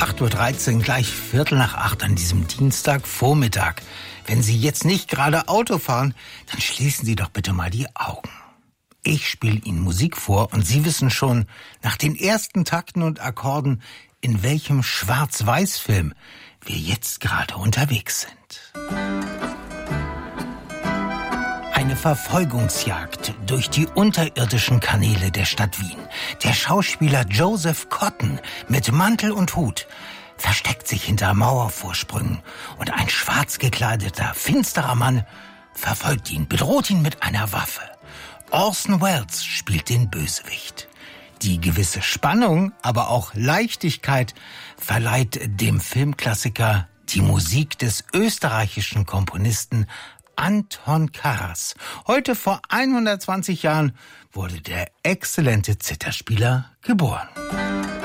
8:13 Uhr, gleich 7:45 an diesem Dienstagvormittag. Wenn Sie jetzt nicht gerade Auto fahren, dann schließen Sie doch bitte mal die Augen. Ich spiele Ihnen Musik vor und Sie wissen schon nach den ersten Takten und Akkorden, in welchem Schwarz-Weiß-Film wir jetzt gerade unterwegs sind. Eine Verfolgungsjagd durch die unterirdischen Kanäle der Stadt Wien. Der Schauspieler Joseph Cotten mit Mantel und Hut versteckt sich hinter Mauervorsprüngen und ein schwarz gekleideter, finsterer Mann verfolgt ihn, bedroht ihn mit einer Waffe. Orson Welles spielt den Bösewicht. Die gewisse Spannung, aber auch Leichtigkeit verleiht dem Filmklassiker die Musik des österreichischen Komponisten Anton Karas. Heute vor 120 Jahren wurde der exzellente Zitherspieler geboren.